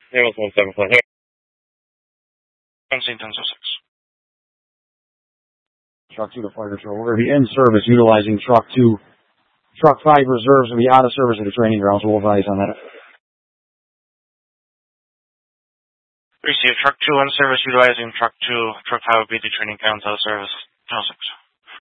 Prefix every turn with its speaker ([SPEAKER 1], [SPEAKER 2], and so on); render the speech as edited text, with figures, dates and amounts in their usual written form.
[SPEAKER 1] 017 here.
[SPEAKER 2] St. 1006.
[SPEAKER 3] Truck 2 to Fire Patrol. We're going to be in service utilizing Truck 2. Truck 5 reserves will be out of service at the training grounds. We'll advise on that.
[SPEAKER 2] Receive Truck 2 in service utilizing Truck 2. Truck 5 will be the training grounds out of service. 1006.